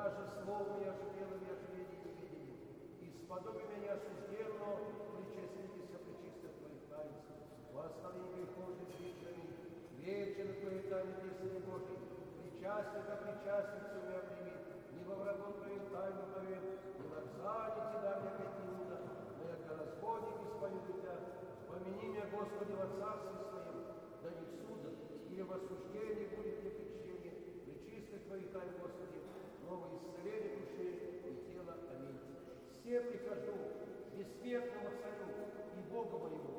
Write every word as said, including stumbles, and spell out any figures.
даже словом я же делом, я же видел не видели. И сподоби меня осужденно, причаститесь причистых твоих таинств. Восставление грехов вечерами, вечер твоей тайны песни Божьей, причастника причастницу меня прими, не во врагу твоим тайну твоим, не нарзание тебя мне прикинуто, но яко разбойник исполю тебя, помяни меня, Господи, во царстве своем, да не в судах, или в осуждении будет мне причинение, причистых твоих тайн, Господи, новое исцеление души и тела. Аминь. Все прихожу, бессмертному Царю и Богу моему,